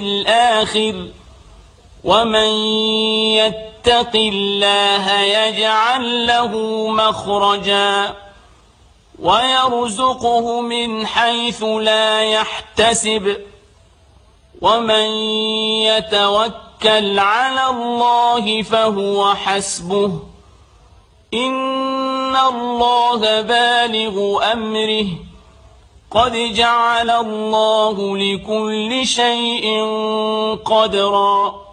الآخر ومن يتق الله يجعل له مخرجا ويرزقه من حيث لا يحتسب ومن يتوكل على الله فهو حسبه إن الله بالغ أمره قد جعل الله لكل شيء قدرا